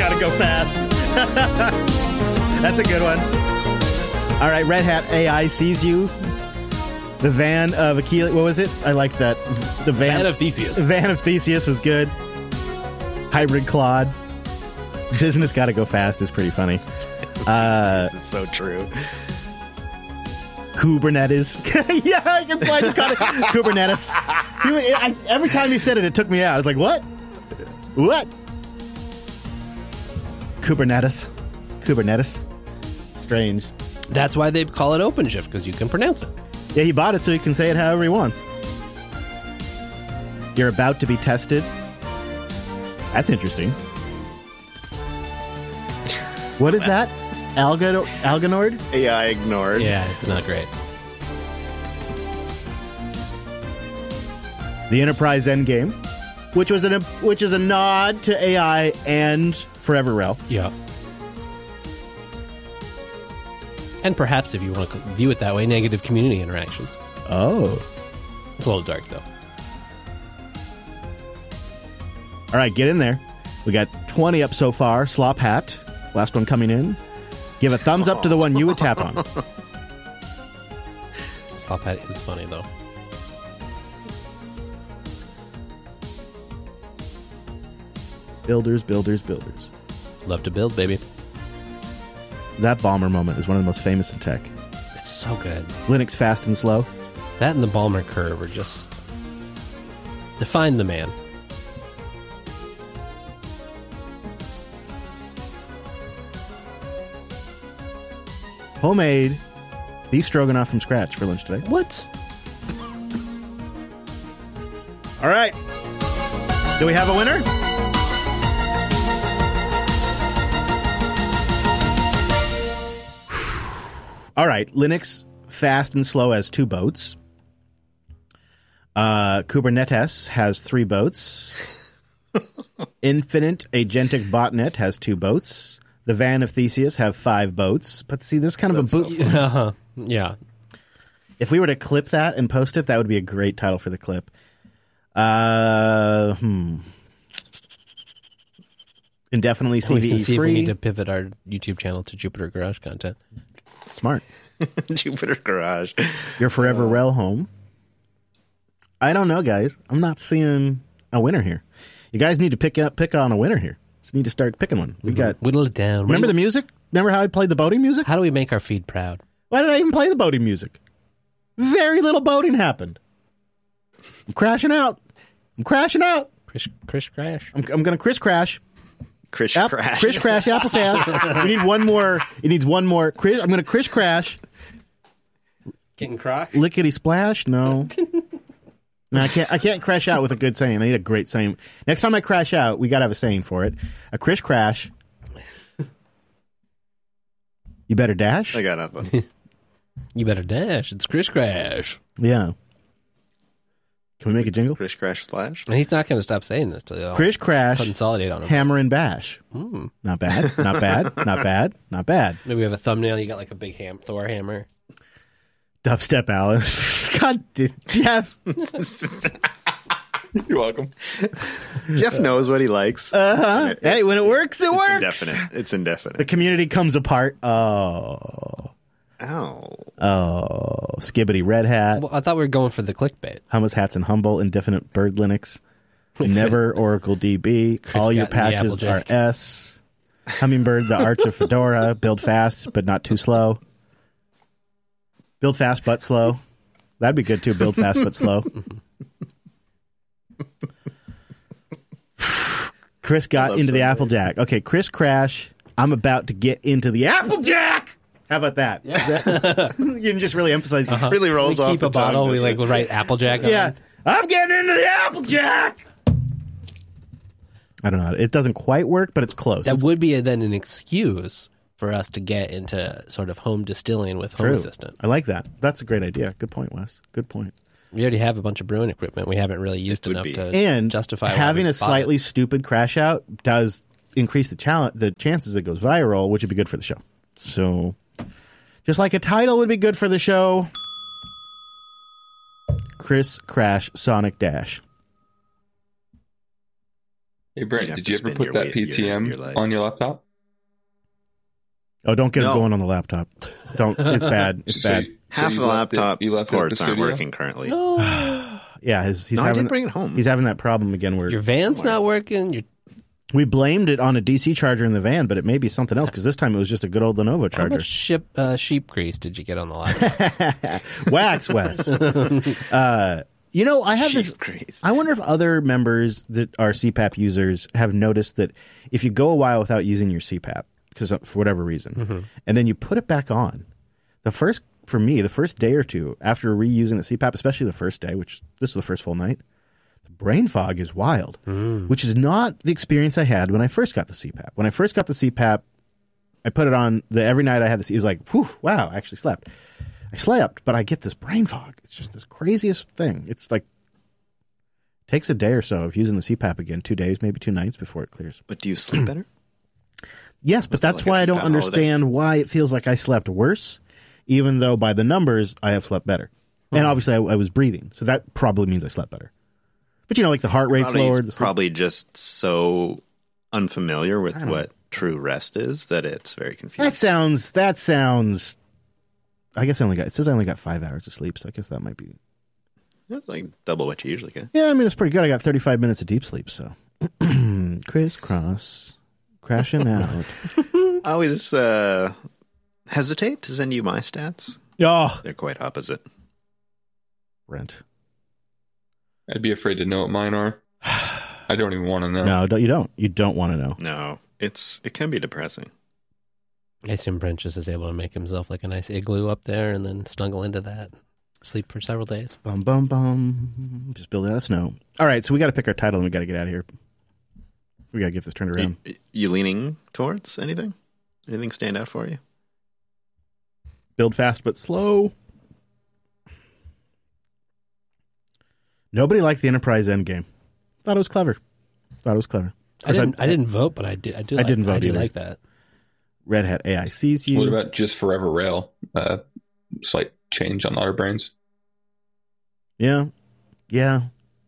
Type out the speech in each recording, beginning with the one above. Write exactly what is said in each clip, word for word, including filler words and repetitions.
gotta go fast. That's a good one. All right, Red Hat A I sees you. The van of Achilles. What was it? I like that. The van, van of Theseus. The van of Theseus was good. Hybrid Claude. Business gotta go fast is pretty funny. Uh, this is so true. Kubernetes. Yeah, I can find it. Kubernetes. He, I, every time he said it, it took me out. I was like, what? What? Kubernetes. Kubernetes. Strange. That's why they call it OpenShift, because you can pronounce it. Yeah, he bought it so he can say it however he wants. You're about to be tested. That's interesting. What is that? Alga, Alganord? A I ignored. Yeah, it's not great. The Enterprise Endgame, which was an which is a nod to A I and Forever Rel. Yeah. And perhaps, if you want to view it that way, negative community interactions. Oh. It's a little dark, though. All right, get in there. We got twenty up so far. Slop Hat, last one coming in. Give a thumbs up to the one you would tap on. Slop Hat is funny, though. Builders, builders, builders. Love to build, baby. That Balmer moment is one of the most famous in tech. It's so good. Linux fast and slow. That and the Balmer curve are just... define the man. Homemade beef stroganoff from scratch for lunch today. What? All right. Do we have a winner? All right. Linux fast and slow has two boats. Uh, Kubernetes has three boats. Infinite Agentic Botnet has two boats. The Van of Theseus have five boats. But see, this kind That's of a boot. So uh-huh. Yeah. If we were to clip that and post it, that would be a great title for the clip. Uh, hmm. Indefinitely C V E We can see free. if we need to pivot our YouTube channel to Jupiter Garage content. Smart. Jupiter Garage. Your Forever Rel home. I don't know, guys. I'm not seeing a winner here. You guys need to pick up, pick on a winner here. Just need to start picking one. We got. Whittle it down. Remember the music? Remember how I played the boating music? How do we make our feed proud? Why did I even play the boating music? Very little boating happened. I'm crashing out. I'm crashing out. Chris, Chris Crash. I'm, I'm going to Chris crash. Chris App- Crash. Chris crash. Apple sass. We need one more. It needs one more. Chris, I'm going to Chris crash. Getting crock? Lickety splash. No. No, I can't. I can't crash out with a good saying. I need a great saying. Next time I crash out, we gotta have a saying for it. A Chris crash. You better dash. I got nothing. You better dash. It's Chris Crash. Yeah. Can we make a jingle? Chris Crash Splash. And he's not going to stop saying this till y'all Chris crash. consolidate on him. Hammer and bash. Mm. Not bad. Not bad. Not bad. Not bad. Maybe we have a thumbnail. You got like a big ham, Thor hammer. Dubstep Alan. God, dude, Jeff. You're welcome. Jeff knows what he likes. Uh huh. Hey, when it works, it it's works. Indefinite. It's The indefinite. community comes apart. Oh. Ow. Oh. Skibbity Red Hat. Well, I thought we were going for the clickbait. Hummus Hats and Humble. Indefinite Bird Linux. Never Oracle D B. Chris All your got in the patches are Applejack. S. Hummingbird, the Arch of Fedora. Build fast, but not too slow. Build fast, but slow. That'd be good too. Build fast, but slow. Chris got love into the Sundays. Applejack. Okay, Chris Crash. I'm about to get into the Applejack. How about that? Yeah. That you can just really emphasize. Uh-huh. Really rolls we off keep the a bottle. tongue, We doesn't like it? will write Applejack on Yeah, it. I'm getting into the Applejack. I don't know. It doesn't quite work, but it's close. That It's would be a, then an excuse for us to get into sort of home distilling with Home true. Assistant. I like that. That's a great idea. Good point, Wes. Good point. We already have a bunch of brewing equipment. We haven't really used would enough be. to And justify why having we a bought slightly it. stupid crash out does increase the challenge, the chances it goes viral, which would be good for the show. So, just like a title would be good for the show, Chris Crash Sonic Dash. Hey, Brent, You'd have did to you ever spin put your that weight- P T M your- your legs. on your laptop? Oh, don't get No. it going on the laptop. Don't. It's bad. It's So- bad. so Half you of the left it- laptop you left it at ports the aren't studio? working currently. No, Yeah, his, he's no, I having did bring it home. he's having that problem again where your van's Wow. not working. Your we blamed it on a D C charger in the van, but it may be something else because this time it was just a good old Lenovo how charger. much ship, uh, sheep grease did you get on the laptop? Wax, Wes. uh, you know, I have this. Sheep grease. I wonder if other members that are C PAP users have noticed that if you go a while without using your C PAP, because for whatever reason, Mm-hmm. and then you put it back on, the first, for me, the first day or two after reusing the C PAP, especially the first day, which this is the first full night, the brain fog is wild, Mm. which is not the experience I had when I first got the C PAP. When I first got the C PAP, I put it on the every night I had this. It was like, whew, wow, I actually slept. I slept, but I get this brain fog. It's just this craziest thing. It's like takes a day or so of using the C PAP again, two days, maybe two nights before it clears. But do you sleep better? Yes, but Was it that's like a why I don't C PAP holiday? understand why it feels like I slept worse, even though by the numbers I have slept better. And obviously I, I was breathing, so that probably means I slept better. But you know, like the heart rate's Probably, lowered. it's the sleep- probably just so unfamiliar with what true rest is that it's very confusing. That sounds. That sounds. I guess I only got. It says I only got five hours of sleep, so I guess that might be. That's like double what you usually get. Yeah, I mean it's pretty good. I got thirty-five minutes of deep sleep, so crisscross, crashing out. I always uh, hesitate to send you my stats. Oh, They're quite opposite. Brent. I'd be afraid to know what mine are. I don't even want to know. No, don't, you don't. You don't want to know. No, it's it can be depressing. I assume Brent just is able to make himself like a nice igloo up there and then snuggle into that, sleep for several days. Bum bum bum. Just build out of snow. All right, so we got to pick our title and we got to get out of here. We got to get this turned around. You, you leaning towards anything? Anything stand out for you? Build fast but slow. Nobody liked the Enterprise Endgame. Thought it was clever. Thought it was clever. Of I course, didn't. I, didn't vote, but I did. I, do I like, didn't vote I do either. like that. Red Hat A I sees you. What about just Forever Rail? Uh, slight change on Otter Brains. Yeah. Yeah.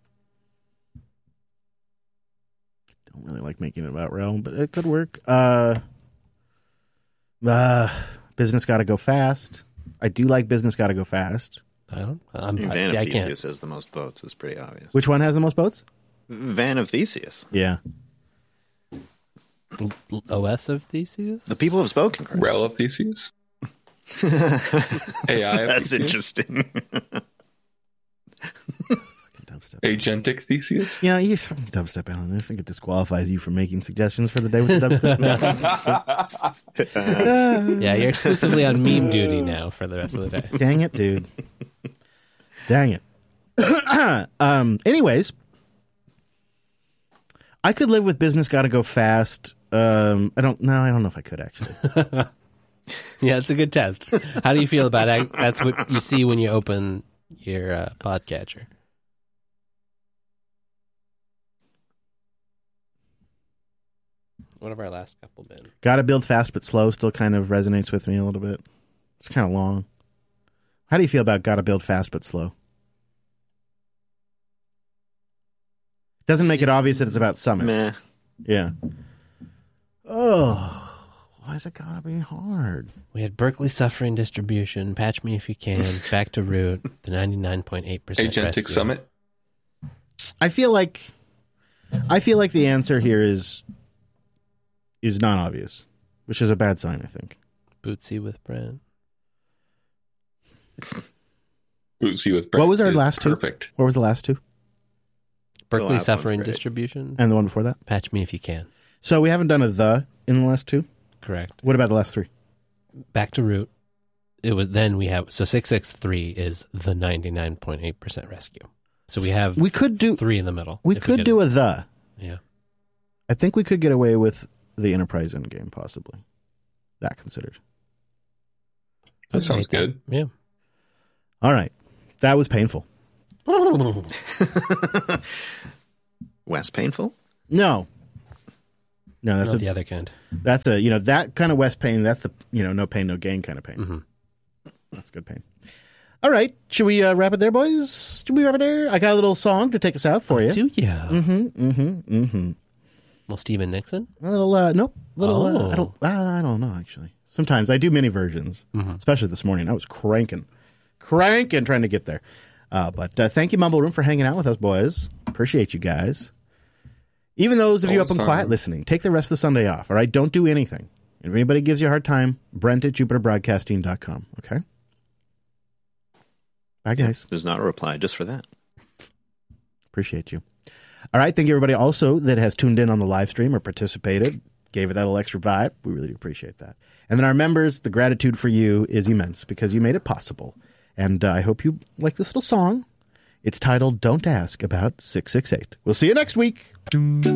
Don't really like making it about Realm, but it could work. Uh, uh, business got to go fast. I do like business got to go fast. I don't. I'm, I, Van see, of I can't. Theseus has the most votes. It's pretty obvious. Which one has the most votes? Van of Theseus. Yeah. L- O S of Theseus. The people have spoken, Chris. Rail of Theseus? A I of That's Theseus? interesting. Dubstep. Agentic Theseus? Yeah, you're fucking dubstep, Alan. I think it disqualifies you from making suggestions for the day with the dubstep. Yeah, you're exclusively on meme duty now for the rest of the day. Dang it, dude. Dang it. um. Anyways, I could live with business got to go fast. Um. I don't. No, I don't know if I could actually. Yeah, it's a good test. How do you feel about it? That's what you see when you open your uh, podcatcher. What have our last couple been? Got to build fast but slow still kind of resonates with me a little bit. It's kind of long. How do you feel about got to build fast but slow? Doesn't make it obvious that it's about Summit. Meh. Yeah. Oh, why is it gotta be hard? We had Berkeley Suffering Distribution, Patch Me If You Can, Back to Root, the ninety-nine point eight percent Agentic rescue. Summit? I feel like, I feel like the answer here is is non obvious, which is a bad sign. I think. Bootsy with Brent. Bootsy with Brent What was our is last two? Perfect. What was the last two? Berkeley last Suffering one's great. Distribution, And the one before that? Patch Me If You Can. So we haven't done a the in the last two. Correct. What about the last three? Back to Root. It was then we have so six six three is the ninety-nine point eight percent rescue. So we have We could do. three in the middle. We if could did do it. a the. Yeah. I think we could get away with the Enterprise Endgame, possibly. That considered. That sounds Hate that. good. Yeah. All right. That was painful. Wes painful? No. No, that's Not a, the other kind. that's a, you know, that kind of West pain, that's the, you know, no pain, no gain kind of pain. Mm-hmm. That's good pain. All right. Should we uh, wrap it there, boys? Should we wrap it there? I got a little song to take us out for you. Do ya? Mm-hmm, mm-hmm, mm-hmm. Well, Stephen Nixon? A little, uh, nope. Little, uh, Oh. I don't, uh, I don't know, actually. Sometimes I do mini versions, Mm-hmm. especially this morning. I was cranking, cranking, trying to get there. Uh, but uh, thank you, Mumble Room, for hanging out with us, boys. Appreciate you guys. Even those of you up Always and fun. quiet listening, take the rest of the Sunday off, all right? Don't do anything. If anybody gives you a hard time, Brent at Jupiter Broadcasting dot com, okay? Bye, guys. There's not a reply just for that. Appreciate you. All right. Thank you, everybody, also that has tuned in on the live stream or participated, gave it that little extra vibe. We really do appreciate that. And then our members, the gratitude for you is immense because you made it possible. And uh, I hope you like this little song. It's titled Don't Ask About six six eight. We'll see you next week.